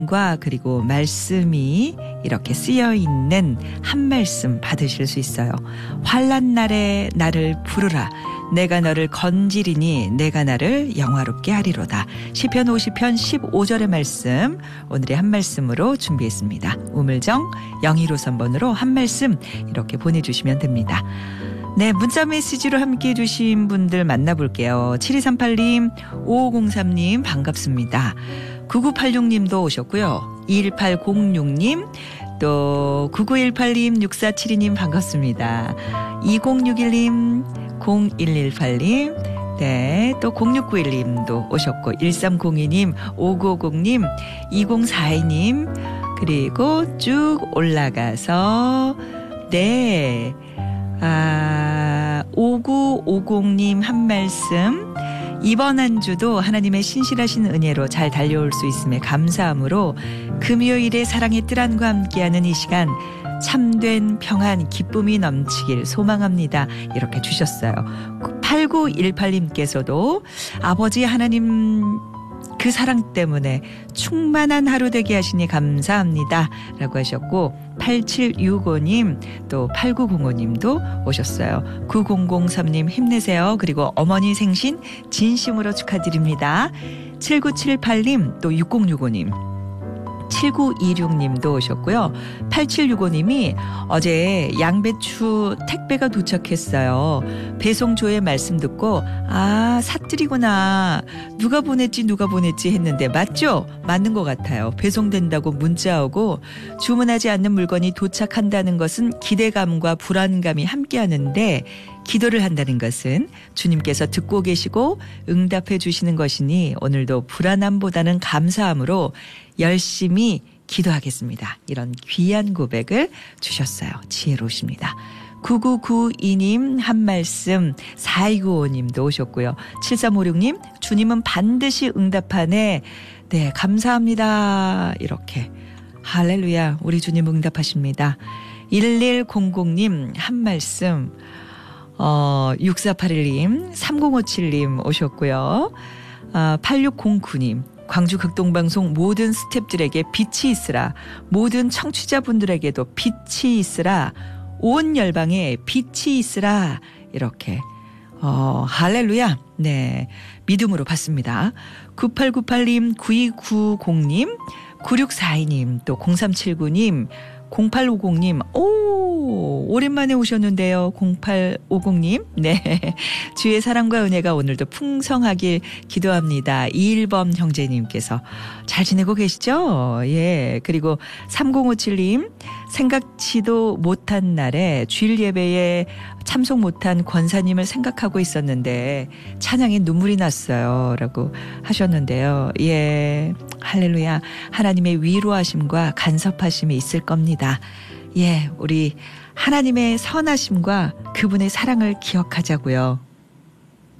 과 그리고 말씀이 이렇게 쓰여 있는 한 말씀 받으실 수 있어요. 환난 날에 나를 부르라. 내가 너를 건지리니 내가 나를 영화롭게 하리로다. 시편 50편 15절의 말씀 오늘의 한 말씀으로 준비했습니다. 우물정 0253 번으로 한 말씀 이렇게 보내주시면 됩니다. 네, 문자 메시지로 함께해 주신 분들 만나볼게요. 7238님, 5503님 반갑습니다. 9986님도 오셨고요. 1806님, 또 9918님, 6472님 반갑습니다. 2061님, 0118님, 네, 또 0691님도 오셨고 1302님, 5950님, 2042님, 그리고 쭉 올라가서 네, 5950님 한 말씀. 이번 한 주도 하나님의 신실하신 은혜로 잘 달려올 수 있음에 감사함으로 금요일에 사랑의 뜰 안과 함께하는 이 시간 참된 평안 기쁨이 넘치길 소망합니다. 이렇게 주셨어요. 8918님께서도 아버지 하나님 그 사랑 때문에 충만한 하루 되게 하시니 감사합니다 라고 하셨고 8765님 또 8905님도 오셨어요. 9003님 힘내세요. 그리고 어머니 생신 진심으로 축하드립니다. 7978님 또 6065님 7926님도 오셨고요. 8765님이 어제 양배추 택배가 도착했어요. 배송조의 말씀 듣고 사투리구나. 누가 보냈지 했는데 맞죠? 맞는 것 같아요. 배송된다고 문자 오고 주문하지 않는 물건이 도착한다는 것은 기대감과 불안감이 함께하는데 기도를 한다는 것은 주님께서 듣고 계시고 응답해 주시는 것이니 오늘도 불안함보다는 감사함으로 열심히 기도하겠습니다. 이런 귀한 고백을 주셨어요. 지혜로우십니다. 9992님 한 말씀 4295님도 오셨고요. 7356님 주님은 반드시 응답하네. 네 감사합니다. 이렇게 할렐루야 우리 주님 응답하십니다. 1100님 한 말씀 6481님 3057님 오셨고요. 8609님 광주 극동방송 모든 스탭들에게 빛이 있으라. 모든 청취자분들에게도 빛이 있으라. 온 열방에 빛이 있으라. 이렇게 할렐루야. 네, 믿음으로 받습니다. 9898님 9290님 9642님 또 0379님 0850님, 오랜만에 오셨는데요. 0850님, 네. 주의 사랑과 은혜가 오늘도 풍성하길 기도합니다. 21번 형제님께서 잘 지내고 계시죠? 예. 그리고 3057님, 생각지도 못한 날에 주일 예배에 참석 못한 권사님을 생각하고 있었는데 찬양에 눈물이 났어요. 라고 하셨는데요. 예. 할렐루야. 하나님의 위로하심과 간섭하심이 있을 겁니다. 예. 우리 하나님의 선하심과 그분의 사랑을 기억하자고요.